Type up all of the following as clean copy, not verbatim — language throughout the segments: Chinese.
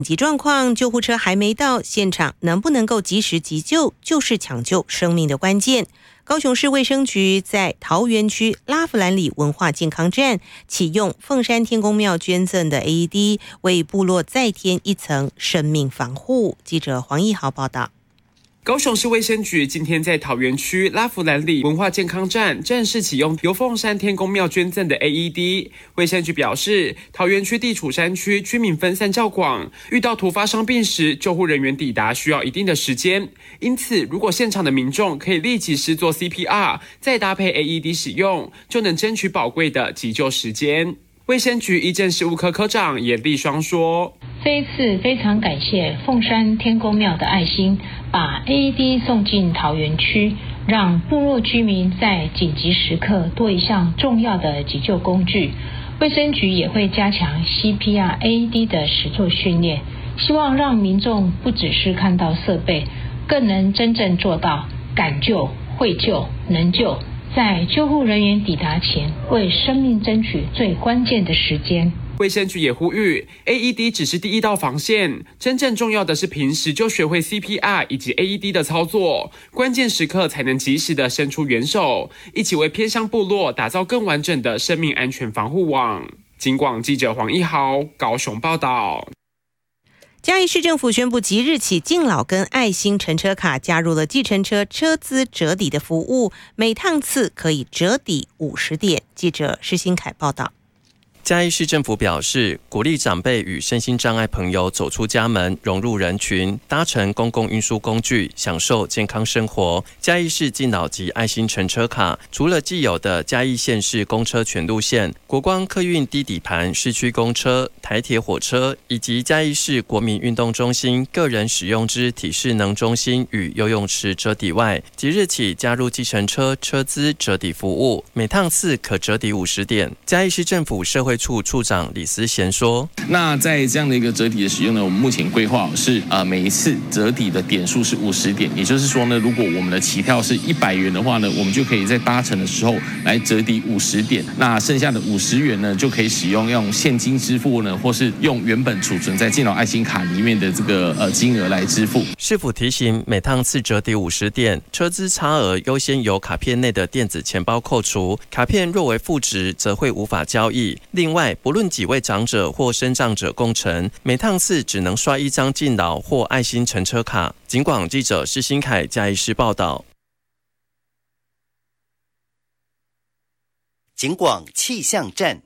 急状况，救护车还没到现场，能不能够及时急救，就是抢救生命的关键。高雄市卫生局在桃园区拉弗兰里文化健康站启用凤山天公庙捐赠的 AED， 为部落再添一层生命防护。记者黄义豪报道。 高雄市卫生局今天在桃园区拉弗兰里文化健康站正式启用由凤山天公庙捐赠的 AED。卫生局表示，桃园区地处山区，居民分散较广，遇到突发伤病时，救护人员抵达需要一定的时间。因此，如果现场的民众可以立即施作 CPR， 再搭配 AED 使用，就能争取宝贵的急救时间。卫生局医政事务科科长严立双说：“ 这一次非常感谢凤山天公庙的爱心，把 AED 送进桃园区，让部落居民在紧急时刻多一项重要的急救工具。卫生局也会加强 CPR AED 的实作训练，希望让民众不只是看到设备，更能真正做到敢救、会救、能救。”在救护人员抵达前，为生命争取最关键的时间。 卫生局也呼吁 ，AED 只是第一道防线，真正重要的是平时就学会 CPR 以及 AED 的操作，关键时刻才能及时的伸出援手，一起为偏乡部落打造更完整的生命安全防护网。警广记者黄一豪高雄报道。 嘉义市政府宣布，即日起，敬老跟爱心乘车卡加入了计程车车资折抵的服务，每趟次可以折抵50点。记者施新凯报道。 嘉义市政府表示，鼓励长辈与身心障碍朋友走出家门，融入人群，搭乘公共运输工具，享受健康生活。嘉义市敬老及爱心乘车卡，除了既有的嘉义县市公车全路线、国光客运低底盘市区公车、台铁火车，以及嘉义市国民运动中心个人使用之体适能中心与游泳池折抵外，即日起加入计程车车资折抵服务，每趟次可折抵50点。嘉义市政府社会处处长李思贤说：“ 那在这样的一个折抵的使用呢，我们目前规划是每一次折抵的点数是50点，也就是说呢，如果我们的起跳是100元的话呢，我们就可以在搭乘的时候来折抵50点，那剩下的50元呢，就可以使用用现金支付呢，或是用原本储存在敬老爱心卡里面的这个金额来支付。” 市府提醒，每趟次折抵50点，车资差额优先由卡片内的电子钱包扣除，卡片若为负值，则会无法交易。另外，不论几位长者或身障者共乘，每趟次只能刷1张敬老或爱心乘车卡。警广记者施新凯嘉义市报道。 警广气象站。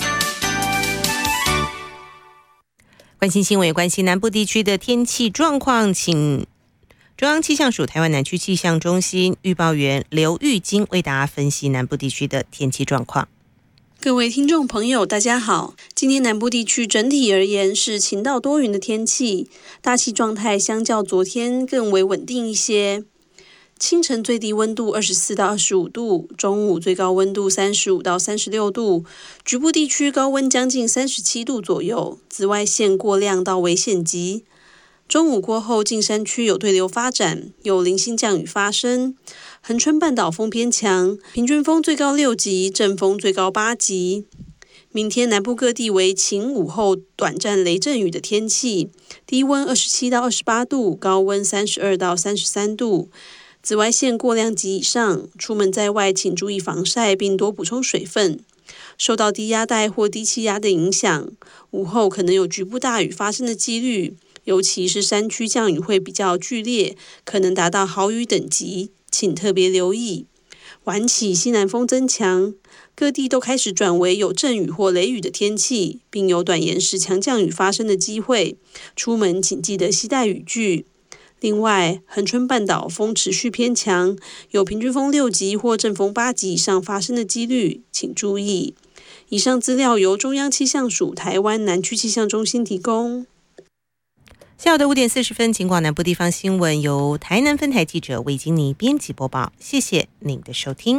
关心新闻，关心南部地区的天气状况，请中央气象署台湾南区气象中心预报员刘玉金为大家分析南部地区的天气状况。 各位听众朋友，大家好。今天南部地区整体而言是晴到多云的天气，大气状态相较昨天更为稳定一些。清晨最低温度24到25度，中午最高温度35到36度，局部地区高温将近37度左右，紫外线过亮到危险级。中午过后，近山区有对流发展，有零星降雨发生。恒春半岛风偏强，平均风最高6级，阵风最高8级。明天南部各地为晴午后短暂雷阵雨的天气，低温27到28度，高温32到33度。紫外线过量级以上，出门在外请注意防晒，并多补充水分。受到低压带或低气压的影响，午后可能有局部大雨发生的几率，尤其是山区降雨会比较剧烈，可能达到豪雨等级，请特别留意。晚起西南风增强，各地都开始转为有阵雨或雷雨的天气，并有短延时强降雨发生的机会，出门请记得携带雨具。另外，恒春半岛风持续偏强，有平均风6级或阵风8级以上发生的几率，请注意。以上资料由中央气象署台湾南区气象中心提供。 下午的5点40分，警广南部地方新闻由台南分台记者魏金妮编辑播报，谢谢您的收听。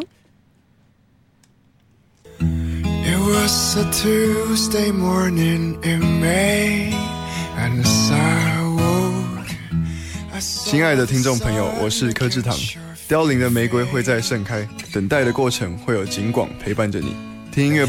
It was a Tuesday morning in May, and I woke. 亲爱的听众朋友，我是柯志堂。凋零的玫瑰会再盛开，等待的过程会有警广陪伴着你。听音乐。